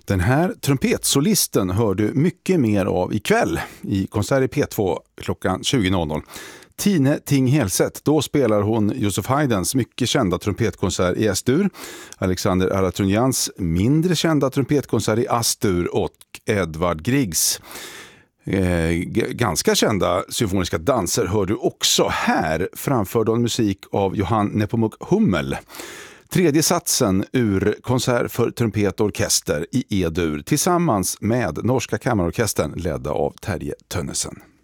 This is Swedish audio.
Den här trumpetsolisten hör du mycket mer av ikväll i konsert i P2 klockan 20.00. Tine Ting Helset, då spelar hon Joseph Haydns mycket kända trumpetkonsert i S-dur, Alexander Aratunjans mindre kända trumpetkonsert i As-dur och Edvard Griegs ganska kända symfoniska danser hör du också. Här framför de musik av Johann Nepomuk Hummel. Tredje satsen ur konsert för trumpet och orkester i E-dur tillsammans med Norska kammarorkestern ledda av Terje Tönnesen.